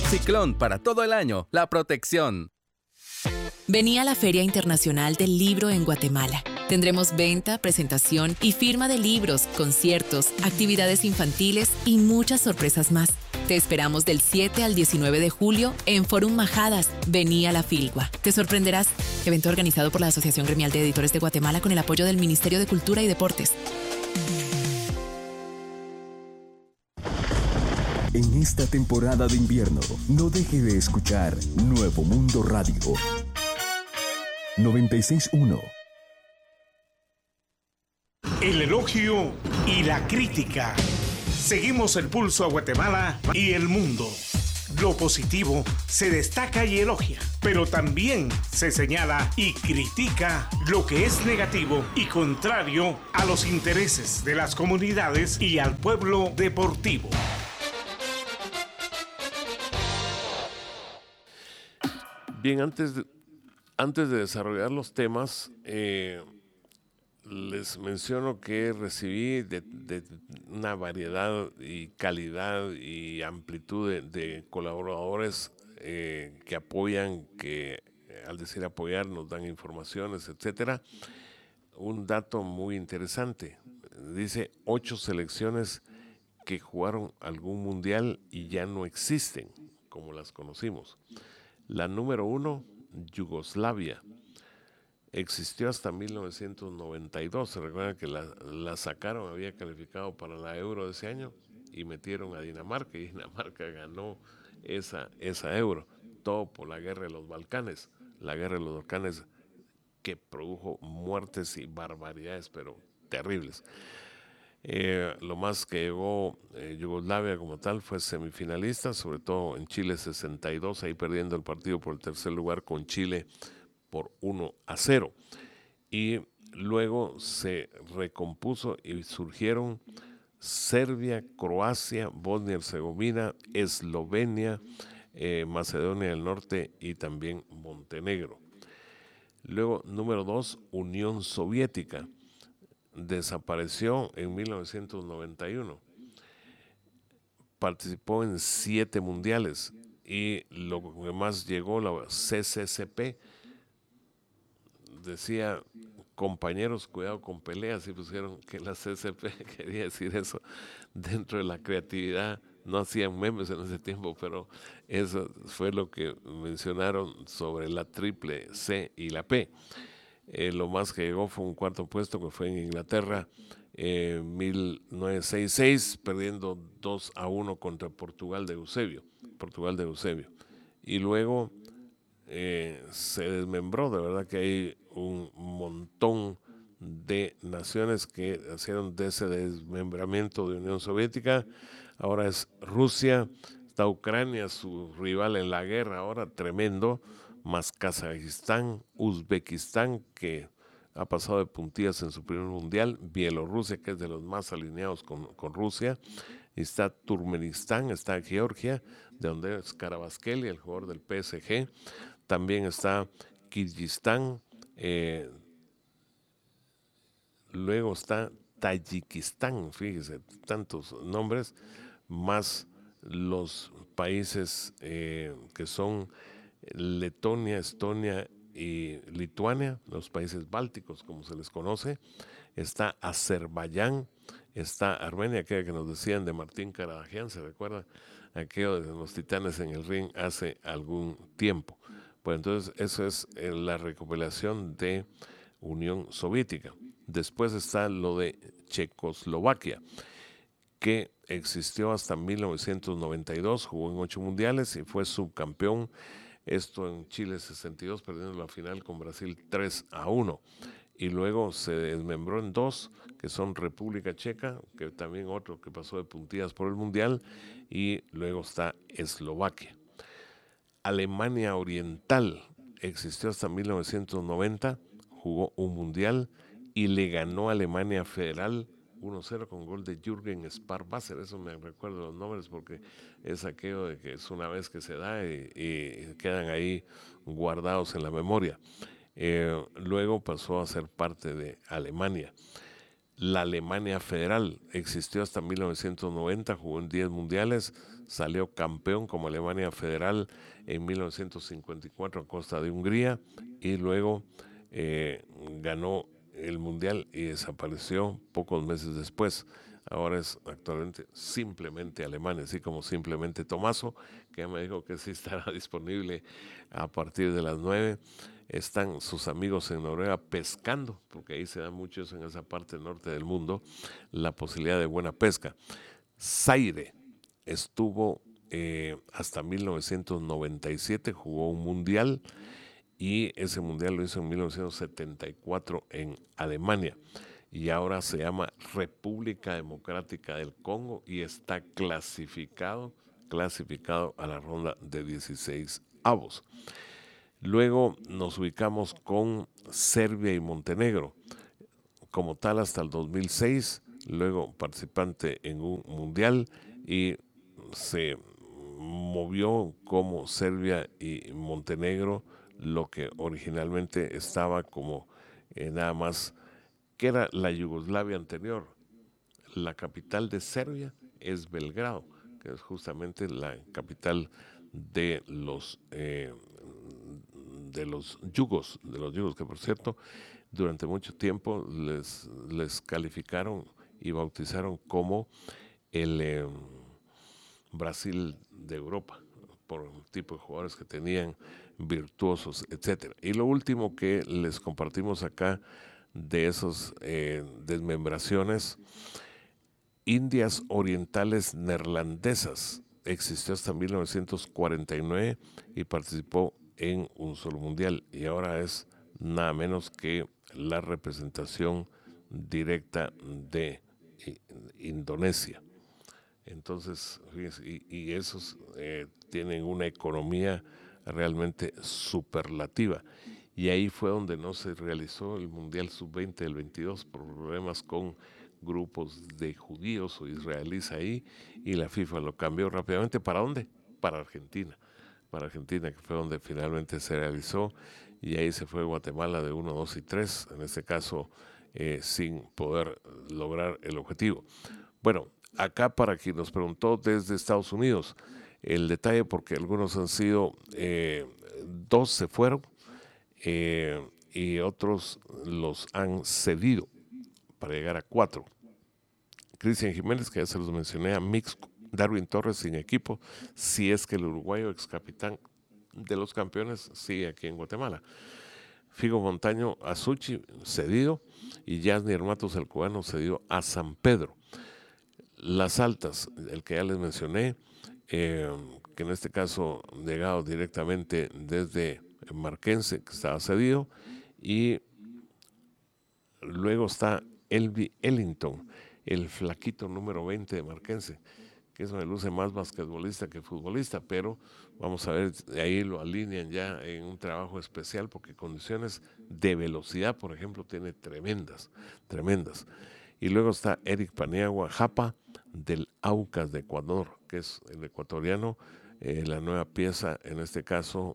Ciclón para todo el año, la protección. Vení a la Feria Internacional del Libro en Guatemala. Tendremos venta, presentación y firma de libros, conciertos, actividades infantiles y muchas sorpresas más. Te esperamos del 7 al 19 de julio en Forum Majadas. Vení a la Filgua. Te sorprenderás. Evento organizado por la Asociación Gremial de Editores de Guatemala con el apoyo del Ministerio de Cultura y Deportes. En esta temporada de invierno, no deje de escuchar Nuevo Mundo Radio 96.1. El elogio y la crítica. Seguimos el pulso a Guatemala y el mundo. Lo positivo se destaca y elogia, pero también se señala y critica lo que es negativo y contrario a los intereses de las comunidades y al pueblo deportivo. Bien, antes de desarrollar los temas, les menciono que recibí de una variedad y calidad y amplitud de colaboradores que apoyan, que al decir apoyar nos dan informaciones, etcétera. Un dato muy interesante, dice 8 selecciones que jugaron algún mundial y ya no existen como las conocimos. La número 1, Yugoslavia. Existió hasta 1992. Se recuerda que la sacaron, había calificado para la Euro de ese año y metieron a Dinamarca, y Dinamarca ganó esa Euro. Todo por la guerra de los Balcanes. La guerra de los Balcanes que produjo muertes y barbaridades, pero terribles. Lo más que llegó Yugoslavia como tal fue semifinalista, sobre todo en Chile 62, ahí perdiendo el partido por el tercer lugar con Chile por 1-0. Y luego se recompuso y surgieron Serbia, Croacia, Bosnia y Herzegovina, Eslovenia, Macedonia del Norte y también Montenegro. Luego, número 2, Unión Soviética. Desapareció en 1991. Participó en 7 mundiales y lo que más llegó, la CCCP, decía, compañeros, cuidado con peleas, y pusieron que la CCP quería decir eso. Dentro de la creatividad, no hacían memes en ese tiempo, pero eso fue lo que mencionaron sobre la triple C y la P. Lo más que llegó fue un cuarto puesto que fue en Inglaterra, 1966, perdiendo 2-1 contra Portugal de Eusebio. Y luego se desmembró. De verdad que hay un montón de naciones que hicieron de ese desmembramiento de Unión Soviética. Ahora es Rusia, está Ucrania, su rival en la guerra ahora, tremendo, más Kazajistán, Uzbekistán, que ha pasado de puntillas en su primer mundial, Bielorrusia, que es de los más alineados con Rusia, está Turkmenistán, está Georgia, de donde es Kvaratskhelia, el jugador del PSG, también está Kirguistán, luego está Tayikistán, fíjese, tantos nombres, más los países que son Letonia, Estonia y Lituania, los países bálticos como se les conoce. Está Azerbaiyán, está Armenia, aquella que nos decían de Martín Karadagian, ¿se recuerda? Aquello de los titanes en el ring hace algún tiempo. Pues entonces eso es la recopilación de Unión Soviética. Después está lo de Checoslovaquia, que existió hasta 1992, jugó en 8 mundiales y fue subcampeón. Esto en Chile 62, perdiendo la final con Brasil 3-1. Y luego se desmembró en 2, que son República Checa, que también otro que pasó de puntillas por el mundial, y luego está Eslovaquia. Alemania Oriental existió hasta 1990, jugó un mundial y le ganó a Alemania Federal 1-0 con gol de Jürgen Sparwasser. Eso me recuerdo los nombres porque es aquello de que es una vez que se da y quedan ahí guardados en la memoria. Luego pasó a ser parte de Alemania. La Alemania Federal existió hasta 1990, jugó en 10 mundiales, salió campeón como Alemania Federal en 1954 a costa de Hungría y luego ganó el Mundial y desapareció pocos meses después. Ahora es actualmente simplemente Alemania, así como simplemente Tomaso, que ya me dijo que sí estará disponible a partir de las 9. Están sus amigos en Noruega pescando, porque ahí se da mucho eso en esa parte norte del mundo, la posibilidad de buena pesca. Zaire estuvo hasta 1997, jugó un mundial y ese mundial lo hizo en 1974 en Alemania y ahora se llama República Democrática del Congo y está clasificado a la ronda de 16 avos. Luego nos ubicamos con Serbia y Montenegro, como tal hasta el 2006, luego participante en un mundial y se movió como Serbia y Montenegro, lo que originalmente estaba como nada más, que era la Yugoslavia anterior. La capital de Serbia es Belgrado, que es justamente la capital de los yugos, que por cierto durante mucho tiempo les calificaron y bautizaron como el Brasil de Europa, por el tipo de jugadores que tenían, virtuosos, etcétera. Y lo último que les compartimos acá de esos desmembraciones, Indias Orientales Neerlandesas, existió hasta 1949 y participó en un solo mundial y ahora es nada menos que la representación directa de Indonesia. Entonces, fíjense, y esos tienen una economía realmente superlativa. Y ahí fue donde no se realizó el Mundial Sub-20 del 22 por problemas con grupos de judíos o israelíes ahí, y la FIFA lo cambió rápidamente. ¿Para dónde? Para Argentina, que fue donde finalmente se realizó, y ahí se fue Guatemala de 1, 2 y 3, en este caso sin poder lograr el objetivo. Bueno, acá para quien nos preguntó desde Estados Unidos, el detalle, porque algunos han sido, 2 se fueron y otros los han cedido para llegar a 4. Cristian Jiménez, que ya se los mencioné, a Mix, Darwin Torres sin equipo, si es que el uruguayo ex capitán de los campeones sigue aquí en Guatemala. Figo Montaño a Suchi, cedido, y Yasnier Matos, el cubano, cedido a San Pedro. Las Altas, el que ya les mencioné, que en este caso llegado directamente desde Marquense, que estaba cedido, y luego está Elvi Ellington, el flaquito número 20 de Marquense, que eso me luce más basquetbolista que futbolista, pero vamos a ver, de ahí lo alinean ya en un trabajo especial, porque condiciones de velocidad, por ejemplo, tiene tremendas. Y luego está Eric Paniagua Japa, del Aucas de Ecuador, que es el ecuatoriano, la nueva pieza, en este caso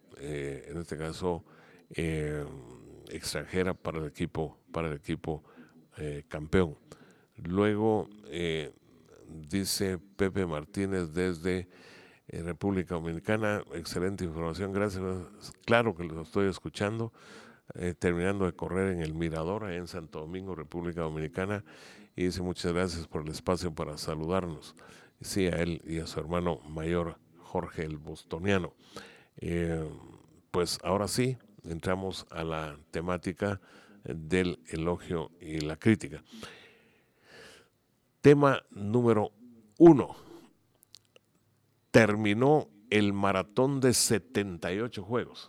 extranjera para el equipo campeón. Luego dice Pepe Martínez desde República Dominicana, excelente información, gracias, claro que los estoy escuchando, terminando de correr en el Mirador, en Santo Domingo, República Dominicana, y dice muchas gracias por el espacio para saludarnos, sí, a él y a su hermano mayor Jorge el Bostoniano. Pues ahora sí, entramos a la temática del elogio y la crítica. Tema número 1. Terminó el maratón de 78 juegos.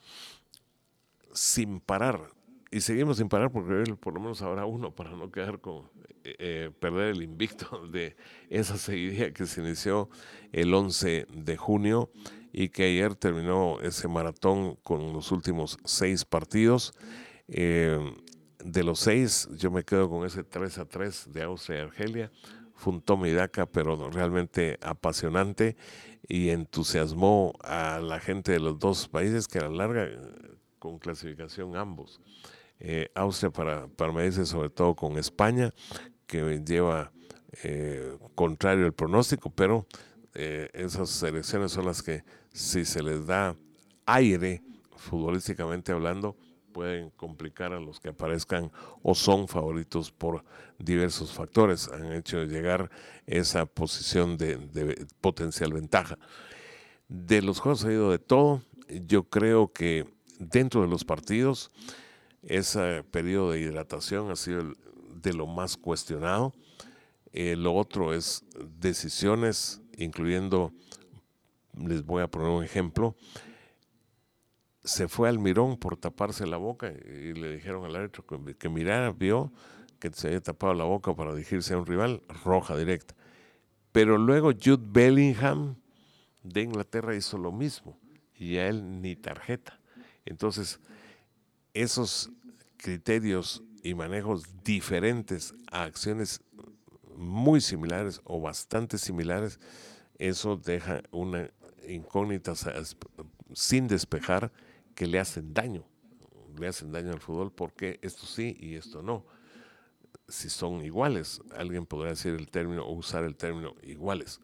Sin parar. Y seguimos sin parar porque por lo menos habrá uno para no quedar con perder el invicto de esa seguidilla que se inició el 11 de junio y que ayer terminó ese maratón con los últimos 6 partidos. De los 6, yo me quedo con ese 3-3 de Austria y Argelia. Fue un toma y daca, pero realmente apasionante, y entusiasmó a la gente de los dos países, que a la larga, con clasificación ambos. Austria para medirse sobre todo con España, que lleva contrario el pronóstico, pero esas selecciones son las que, si se les da aire, futbolísticamente hablando, pueden complicar a los que aparezcan o son favoritos por diversos factores. Han hecho llegar esa posición de potencial ventaja. De los juegos ha ido de todo. Yo creo que dentro de los partidos, ese periodo de hidratación ha sido de lo más cuestionado. Lo otro es decisiones, incluyendo, les voy a poner un ejemplo, se fue Almirón por taparse la boca y le dijeron al árbitro que mirara, vio que se había tapado la boca para dirigirse a un rival, roja directa. Pero luego Jude Bellingham de Inglaterra hizo lo mismo y a él ni tarjeta. Entonces, esos criterios y manejos diferentes a acciones muy similares o bastante similares, eso deja una incógnita sin despejar, que le hacen daño al fútbol, porque esto sí y esto no. Si son iguales, alguien podrá decir el término o usar el término iguales.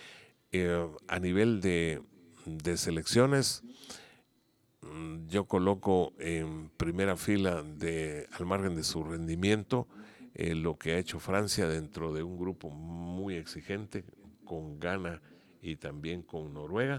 A nivel de selecciones, yo coloco en primera fila, al margen de su rendimiento, lo que ha hecho Francia dentro de un grupo muy exigente, con Ghana y también con Noruega.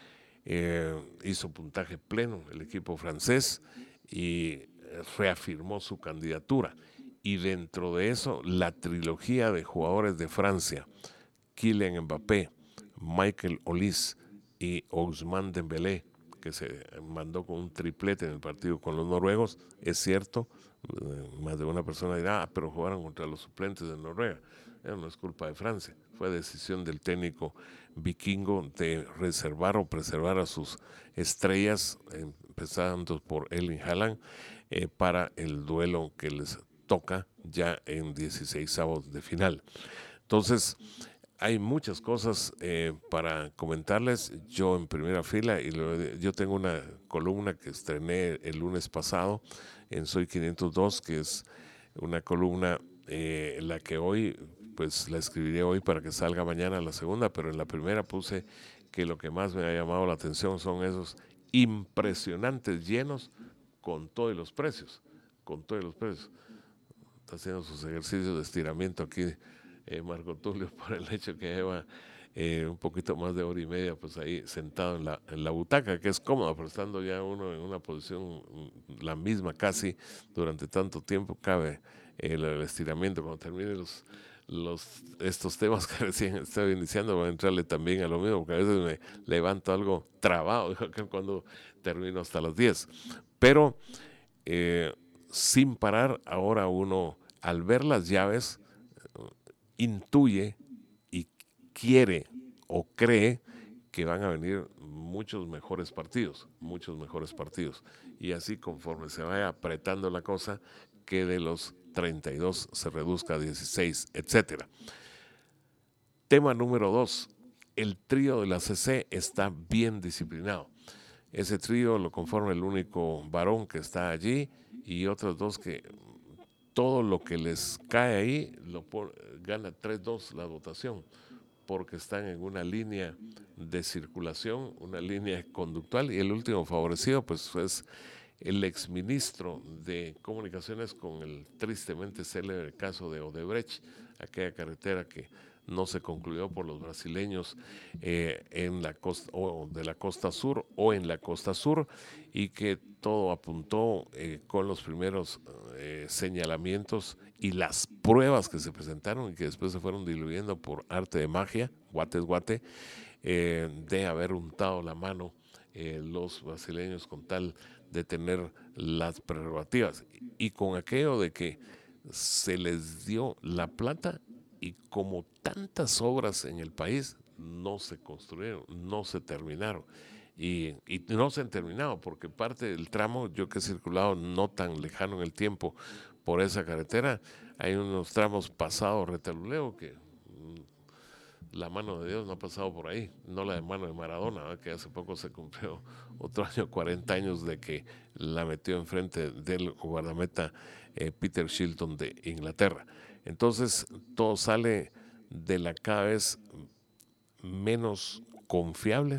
Hizo puntaje pleno el equipo francés y reafirmó su candidatura. Y dentro de eso, la trilogía de jugadores de Francia, Kylian Mbappé, Michael Olise y Ousmane Dembélé, que se mandó con un triplete en el partido con los noruegos, es cierto, más de una persona dirá, pero jugaron contra los suplentes de Noruega. No es culpa de Francia, fue decisión del técnico vikingo de reservar o preservar a sus estrellas, empezando por Erling Haaland, para el duelo que les toca ya en 16avos de final. Entonces, hay muchas cosas para comentarles. Yo en primera fila, yo tengo una columna que estrené el lunes pasado en Soy 502, que es una columna la que hoy, pues la escribiré hoy para que salga mañana la segunda, pero en la primera puse que lo que más me ha llamado la atención son esos impresionantes llenos con todos los precios. Está haciendo sus ejercicios de estiramiento aquí Marco Tulio, por el hecho que lleva un poquito más de hora y media pues ahí sentado en la butaca, que es cómoda, pero estando ya uno en una posición la misma casi durante tanto tiempo, cabe el estiramiento. Cuando termine estos temas que recién estoy iniciando, voy a entrarle también a lo mismo, porque a veces me levanto algo trabado cuando termino hasta las 10. Pero sin parar, ahora uno, al ver las llaves, intuye y quiere o cree que van a venir muchos mejores partidos, y así conforme se vaya apretando la cosa, que de los 32 se reduzca a 16, etcétera. Tema número 2, el trío de la CC está bien disciplinado. Ese trío lo conforma el único varón que está allí y otros dos que todo lo que les cae ahí gana 3-2 la votación, porque están en una línea de circulación, una línea conductual, y el último favorecido pues es el exministro de Comunicaciones con el tristemente célebre caso de Odebrecht, aquella carretera que no se concluyó por los brasileños en la costa, o de la costa sur o en la costa sur, y que todo apuntó con los primeros señalamientos y las pruebas que se presentaron y que después se fueron diluyendo por arte de magia, guate, de haber untado la mano los brasileños con tal de tener las prerrogativas, y con aquello de que se les dio la plata y como tantas obras en el país no se construyeron, no se terminaron. Y no se han terminado porque parte del tramo, yo que he circulado no tan lejano en el tiempo por esa carretera, hay unos tramos pasados retaluleo que la mano de Dios no ha pasado por ahí, no la de mano de Maradona, ¿verdad? Que hace poco se cumplió otro año, 40 años de que la metió enfrente del guardameta Peter Shilton de Inglaterra. Entonces todo sale de la cada vez menos confiable,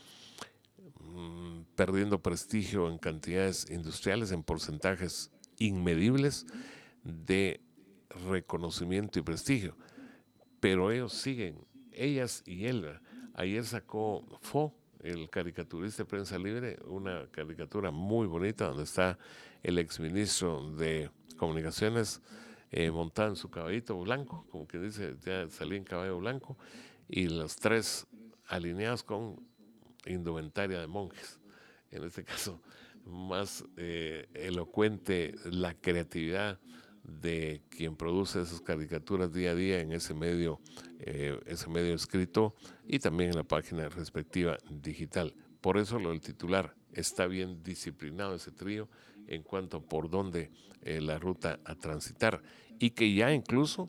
perdiendo prestigio en cantidades industriales, en porcentajes inmedibles de reconocimiento y prestigio. Pero ellos siguen, ellas y él. Ayer sacó Fo, el caricaturista de Prensa Libre, una caricatura muy bonita donde está el exministro de Comunicaciones montado en su caballito blanco, como que dice, ya salí en caballo blanco, y los tres alineados con indumentaria de monjes. En este caso, más elocuente la creatividad de quien produce esas caricaturas día a día en ese medio escrito y también en la página respectiva digital. Por eso lo del titular, está bien disciplinado ese trío en cuanto por dónde la ruta a transitar, y que ya incluso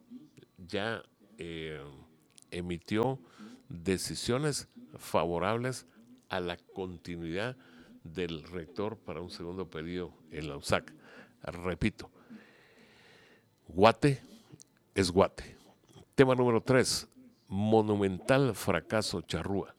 emitió decisiones favorables a la continuidad del rector para un segundo periodo en la USAC. Repito, Guate es Guate. Tema número 3, monumental fracaso charrúa.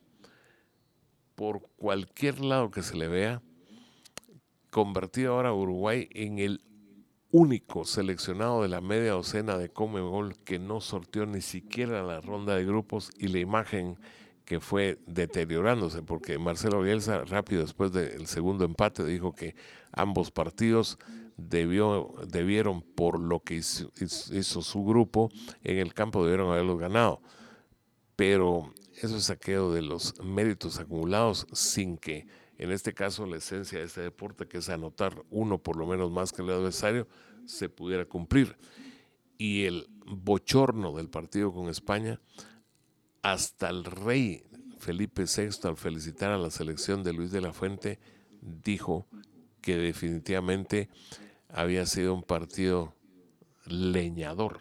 Por cualquier lado que se le vea, convertido ahora a Uruguay en el único seleccionado de la media docena de Conmebol que no sorteó ni siquiera la ronda de grupos, y la imagen que fue deteriorándose, porque Marcelo Bielsa rápido después del segundo empate dijo que ambos partidos debieron, por lo que hizo su grupo en el campo, debieron haberlos ganado. Pero eso es saqueo de los méritos acumulados sin que, en este caso, la esencia de este deporte, que es anotar uno por lo menos más que el adversario, se pudiera cumplir. Y el bochorno del partido con España, hasta el rey Felipe VI, al felicitar a la selección de Luis de la Fuente, dijo que definitivamente había sido un partido leñador,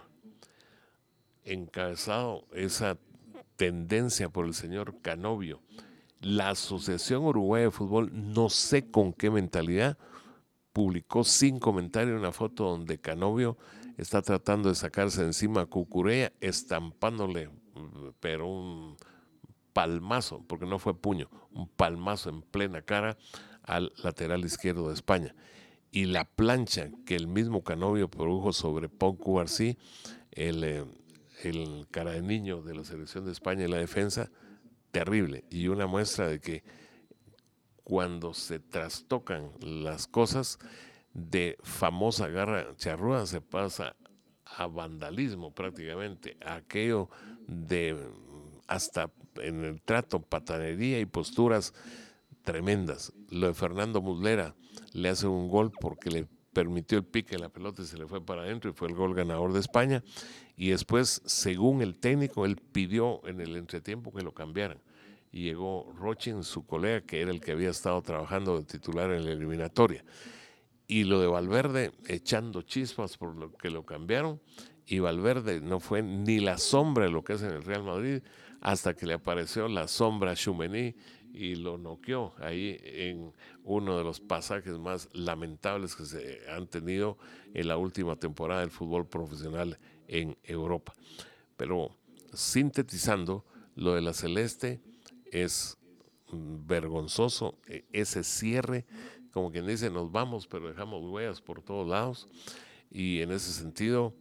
encabezado esa tendencia por el señor Canovio. La Asociación Uruguaya de Fútbol, no sé con qué mentalidad, publicó sin comentario una foto donde Canovio está tratando de sacarse de encima a Cucurella, estampándole, pero un palmazo, porque no fue puño, un palmazo en plena cara al lateral izquierdo de España. Y la plancha que el mismo Canovio produjo sobre Pau Cubarsí, el cara de niño de la selección de España en la defensa, terrible. Y una muestra de que cuando se trastocan las cosas, de famosa garra charrúa se pasa a vandalismo prácticamente, a aquello de hasta en el trato, patanería y posturas tremendas. Lo de Fernando Muslera, le hace un gol porque le permitió el pique de la pelota y se le fue para adentro, y fue el gol ganador de España. Y después, según el técnico, él pidió en el entretiempo que lo cambiaran, y llegó Rochin, su colega, que era el que había estado trabajando de titular en la eliminatoria. Y lo de Valverde, echando chispas por lo que lo cambiaron, y Valverde no fue ni la sombra de lo que es en el Real Madrid, hasta que le apareció la sombra a Tchouaméni y lo noqueó ahí en uno de los pasajes más lamentables que se han tenido en la última temporada del fútbol profesional en Europa. Pero sintetizando, lo de la Celeste es vergonzoso, ese cierre, como quien dice, nos vamos pero dejamos huellas por todos lados, y en ese sentido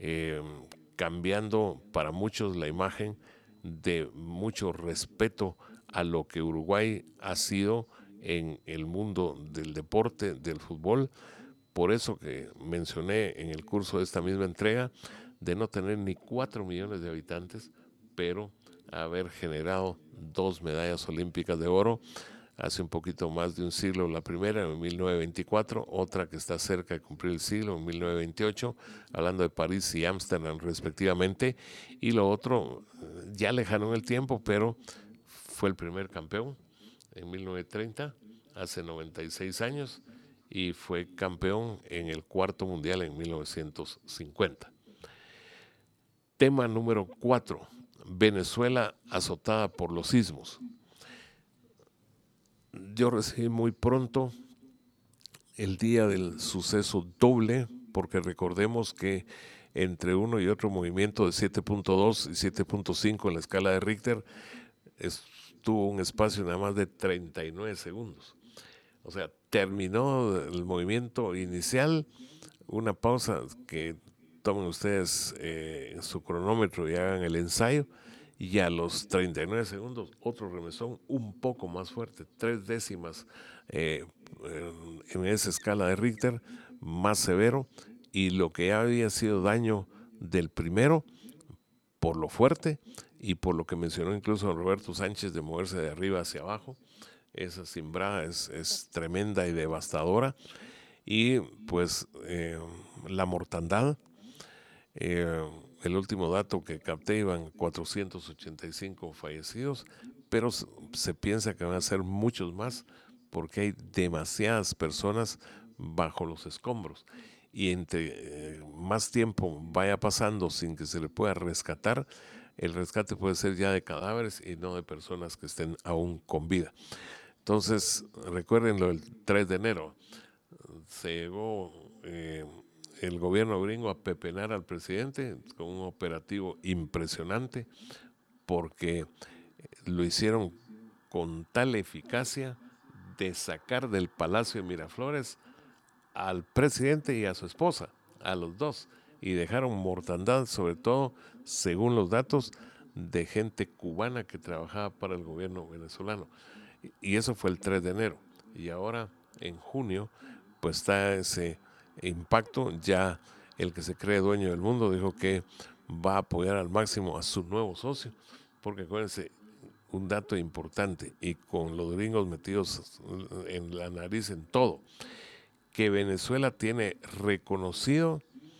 cambiando para muchos la imagen de mucho respeto a lo que Uruguay ha sido en el mundo del deporte, del fútbol. Por eso que mencioné en el curso de esta misma entrega de no tener ni 4 millones de habitantes, pero haber generado 2 medallas olímpicas de oro, hace un poquito más de un siglo la primera, en 1924, otra que está cerca de cumplir el siglo, en 1928, hablando de París y Ámsterdam respectivamente, y lo otro ya lejano en el tiempo, pero fue el primer campeón en 1930, hace 96 años, y fue campeón en el cuarto mundial en 1950. Tema número 4, Venezuela azotada por los sismos. Yo recibí muy pronto el día del suceso doble, porque recordemos que entre uno y otro movimiento de 7.2 y 7.5 en la escala de Richter, tuvo un espacio nada más de 39 segundos. O sea, terminó el movimiento inicial, una pausa que tomen ustedes su cronómetro y hagan el ensayo, y a los 39 segundos otro remesón un poco más fuerte, 3 décimas en esa escala de Richter, más severo, y lo que ya había sido daño del primero, por lo fuerte y por lo que mencionó incluso don Roberto Sánchez de moverse de arriba hacia abajo. Esa cimbrada es tremenda y devastadora. Y pues la mortandad, el último dato que capté iban 485 fallecidos, pero se piensa que van a ser muchos más porque hay demasiadas personas bajo los escombros. Y entre más tiempo vaya pasando sin que se le pueda rescatar, el rescate puede ser ya de cadáveres y no de personas que estén aún con vida. Entonces, recuerden lo del 3 de enero. Se llegó el gobierno gringo a pepenar al presidente con un operativo impresionante porque lo hicieron con tal eficacia de sacar del Palacio de Miraflores al presidente y a su esposa, a los dos, y dejaron mortandad, sobre todo, según los datos, de gente cubana que trabajaba para el gobierno venezolano. Y eso fue el 3 de enero. Y ahora, en junio, pues está ese impacto. Ya el que se cree dueño del mundo dijo que va a apoyar al máximo a su nuevo socio, porque acuérdense, un dato importante, y con los gringos metidos en la nariz en todo, que Venezuela tiene reconocido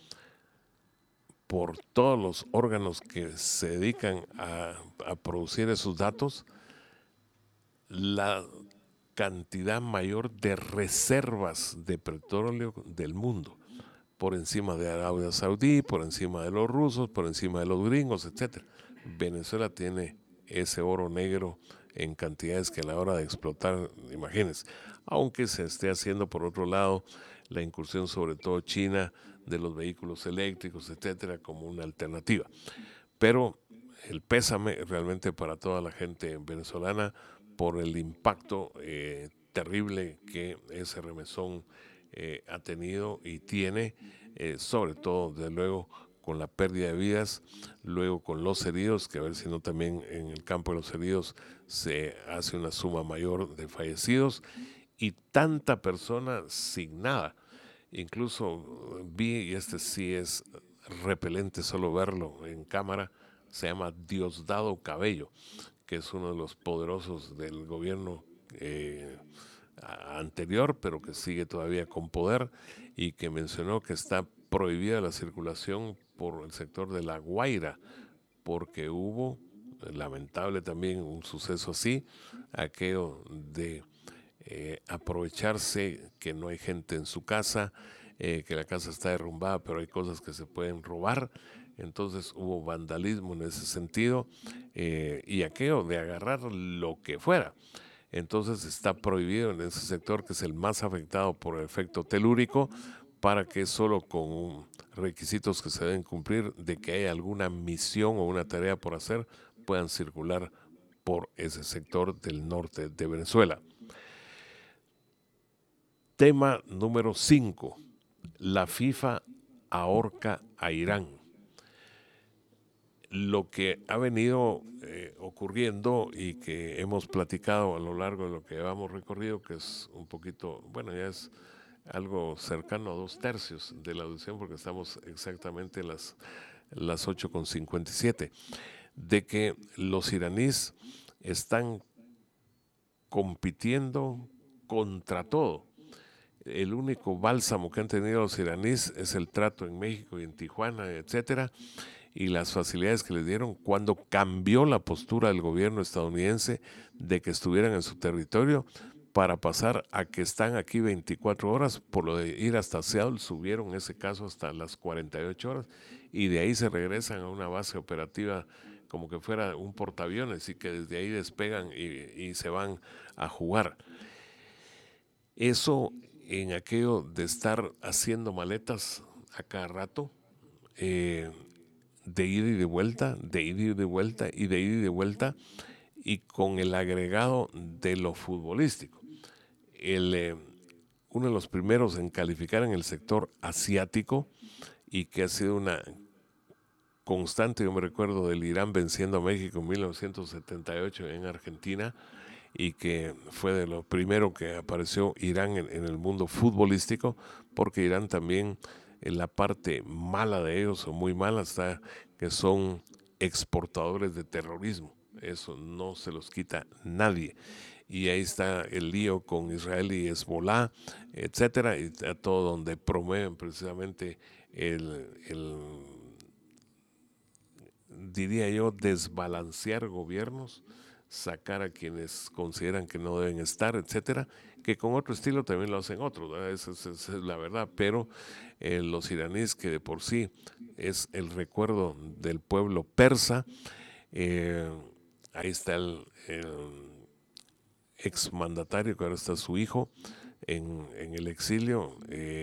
por todos los órganos que se dedican a producir esos datos, la cantidad mayor de reservas de petróleo del mundo, por encima de Arabia Saudí, por encima de los rusos, por encima de los gringos, etc. Venezuela tiene ese oro negro en cantidades que a la hora de explotar, imagínense, aunque se esté haciendo por otro lado la incursión, sobre todo China, de los vehículos eléctricos, etcétera, como una alternativa. Pero el pésame realmente para toda la gente venezolana por el impacto terrible que ese remesón ha tenido y tiene, sobre todo, desde luego, con la pérdida de vidas, luego con los heridos, que a ver si no también en el campo de los heridos se hace una suma mayor de fallecidos, y tanta persona sin nada. Incluso vi, y este sí es repelente solo verlo en cámara, se llama Diosdado Cabello, que es uno de los poderosos del gobierno anterior, pero que sigue todavía con poder, y que mencionó que está prohibida la circulación por el sector de La Guaira, porque hubo, lamentable también, un suceso así, aquello de aprovecharse que no hay gente en su casa, que la casa está derrumbada, pero hay cosas que se pueden robar. Entonces hubo vandalismo en ese sentido, y aquello de agarrar lo que fuera. Entonces está prohibido en ese sector, que es el más afectado por el efecto telúrico, para que solo con requisitos que se deben cumplir de que haya alguna misión o una tarea por hacer, puedan circular por ese sector del norte de Venezuela. Tema número 5. La FIFA ahorca a Irán. Lo que ha venido ocurriendo y que hemos platicado a lo largo de lo que llevamos recorrido, que es un poquito, bueno, ya es algo cercano a 2/3 de la audición, porque estamos exactamente a las 8:57, de que los iraníes están compitiendo contra todo. El único bálsamo que han tenido los iraníes es el trato en México y en Tijuana, etcétera, y las facilidades que les dieron cuando cambió la postura del gobierno estadounidense de que estuvieran en su territorio, para pasar a que están aquí 24 horas. Por lo de ir hasta Seattle, subieron en ese caso hasta las 48 horas, y de ahí se regresan a una base operativa como que fuera un portaaviones, y que desde ahí despegan y se van a jugar. Eso, en aquello de estar haciendo maletas a cada rato, de ida y de vuelta, de ida y de vuelta, y de ida y de vuelta, y con el agregado de lo futbolístico. Uno de los primeros en calificar en el sector asiático y que ha sido una constante, yo me recuerdo del Irán venciendo a México en 1978 en Argentina, y que fue de lo primero que apareció Irán en el mundo futbolístico, porque Irán también, en la parte mala de ellos, o muy mala, está que son exportadores de terrorismo. Eso no se los quita nadie. Y ahí está el lío con Israel y Hezbollah, etcétera, y a todo donde promueven precisamente diría yo, desbalancear gobiernos, sacar a quienes consideran que no deben estar, etcétera, que con otro estilo también lo hacen otros, esa es la verdad, pero los iraníes, que de por sí es el recuerdo del pueblo persa, ahí está el exmandatario, que ahora está su hijo en el exilio,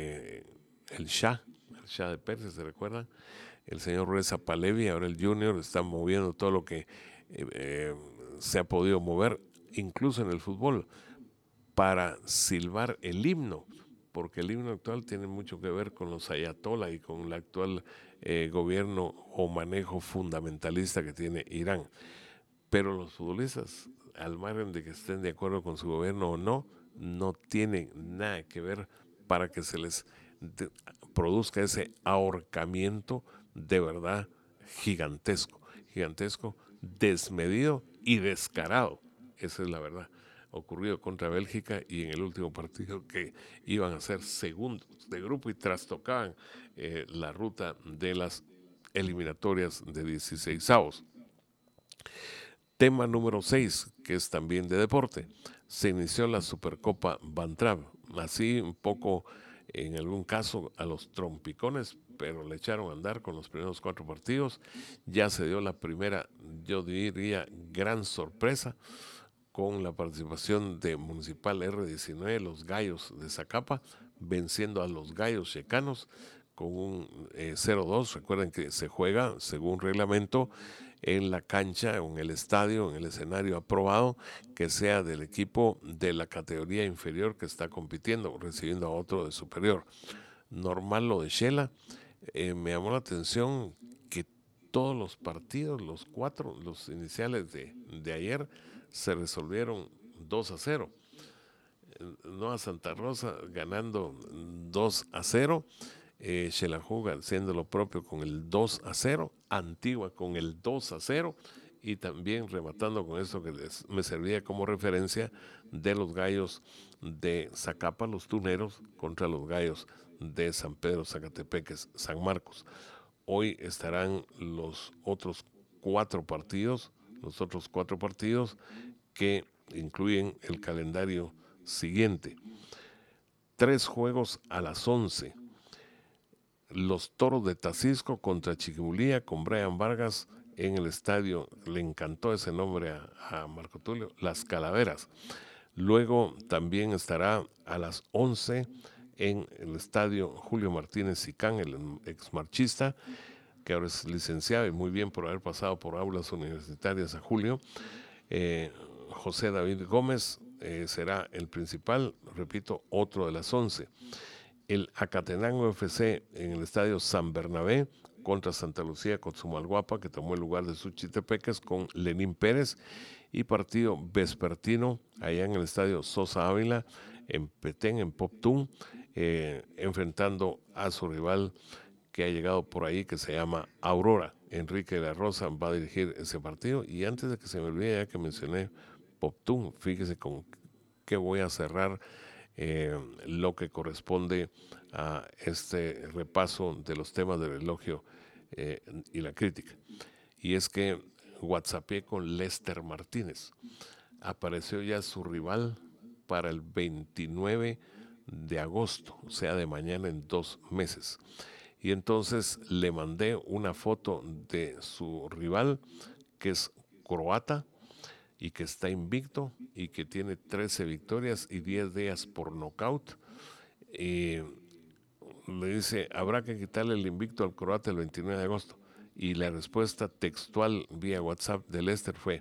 el Shah de Persia, ¿se recuerdan? El señor Reza Pahlavi, ahora el Junior, está moviendo todo lo que se ha podido mover, incluso en el fútbol, para silbar el himno, porque el himno actual tiene mucho que ver con los ayatollah y con el actual gobierno o manejo fundamentalista que tiene Irán. Pero los futbolistas, al margen de que estén de acuerdo con su gobierno o no, no tienen nada que ver para que se les produzca ese ahorcamiento de verdad gigantesco, desmedido y descarado. Esa es la verdad. Ocurrido contra Bélgica y en el último partido, que iban a ser segundos de grupo y trastocaban la ruta de las eliminatorias de 16avos. Tema número 6, que es también de deporte. Se inició la Supercopa Bantrab, así un poco en algún caso a los trompicones, pero le echaron a andar con los primeros 4 partidos. Ya se dio la primera, yo diría, gran sorpresa, con la participación de Municipal R19, los Gallos de Zacapa, venciendo a los Gallos Checanos con un 0-2. Recuerden que se juega, según reglamento, en la cancha, o en el estadio, en el escenario aprobado, que sea del equipo de la categoría inferior que está compitiendo, recibiendo a otro de superior. Normal lo de Shela. Me llamó la atención que todos los partidos, los 4, los iniciales de ayer, se resolvieron 2-0. Nueva Santa Rosa ganando 2-0. Xelajú haciendo lo propio con el 2-0, Antigua con el 2-0, y también rematando con esto que me servía como referencia de los Gallos de Zacapa, los tuneros, contra los Gallos de San Pedro Zacatepeques, San Marcos. Hoy estarán los otros 4 partidos, que incluyen el calendario siguiente. 3 juegos a las 11. Los Toros de Tacisco contra Chiquimulía, con Brian Vargas en el estadio. Le encantó ese nombre a Marco Tulio, Las Calaveras. Luego también estará a las 11 en el estadio Julio Martínez Sicán, el exmarchista, que ahora es licenciado y muy bien por haber pasado por aulas universitarias a Julio. José David Gómez será el principal, repito, otro de las 11. El Acatenango FC en el estadio San Bernabé contra Santa Lucía Cotzumalguapa, que tomó el lugar de Suchitepeques, con Lenín Pérez, y partido vespertino allá en el estadio Sosa Ávila en Petén, en Poptún, enfrentando a su rival que ha llegado por ahí, que se llama Aurora. Enrique de la Rosa va a dirigir ese partido. Y antes de que se me olvide, ya que mencioné Poptún, fíjese con qué voy a cerrar lo que corresponde a este repaso de los temas del elogio y la crítica. Y es que WhatsAppé con Lester Martínez. Apareció ya su rival para el 29 de agosto, o sea, de mañana en 2 meses. Y entonces le mandé una foto de su rival, que es croata y que está invicto y que tiene 13 victorias y 10 de ellas por nocaut. Le dice, habrá que quitarle el invicto al croata el 29 de agosto. Y la respuesta textual vía WhatsApp de Lester fue,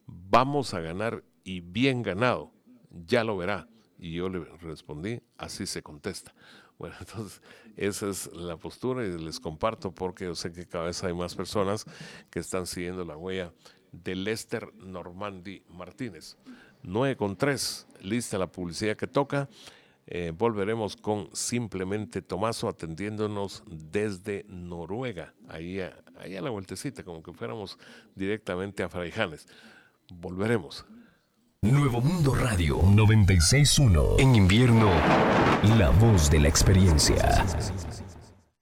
vamos a ganar y bien ganado, ya lo verá. Y yo le respondí, así se contesta. Bueno, entonces esa es la postura y les comparto porque yo sé que cada vez hay más personas que están siguiendo la huella de Lester Normandi Martínez. 9:03, lista la publicidad que toca. Volveremos con Simplemente Tomaso atendiéndonos desde Noruega, ahí a la vueltecita, como que fuéramos directamente a Fraijanes. Volveremos. Nuevo Mundo Radio 96.1. En invierno, la voz de la experiencia.